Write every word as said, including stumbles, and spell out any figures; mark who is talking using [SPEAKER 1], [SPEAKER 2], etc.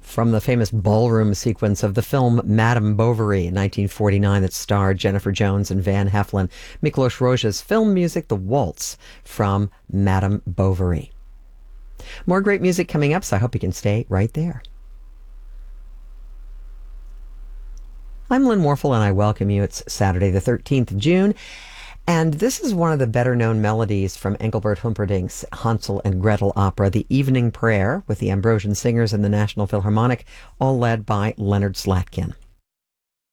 [SPEAKER 1] from the famous ballroom sequence of the film Madame Bovary in nineteen forty-nine that starred Jennifer Jones and Van Heflin. Miklos Rozsa's film music, The Waltz from Madame Bovary. More great music coming up, so I hope you can stay right there. I'm Lynn Morphle, and I welcome you. It's Saturday, the thirteenth of June, and this is one of the better-known melodies from Engelbert Humperdinck's Hansel and Gretel opera, The Evening Prayer, with the Ambrosian Singers and the National Philharmonic, all led by Leonard Slatkin.